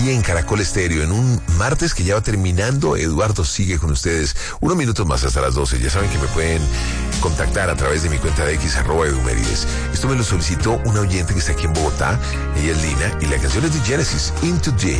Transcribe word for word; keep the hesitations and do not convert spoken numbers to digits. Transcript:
Y en Caracol Estéreo, en un martes que ya va terminando, Eduardo sigue con ustedes unos minutos más hasta las doce. Ya saben que me pueden contactar a través de mi cuenta de X, arroba Edumérides. Esto me lo solicitó una oyente que está aquí en Bogotá. Ella es Lina y la canción es de Genesis, Into Deep.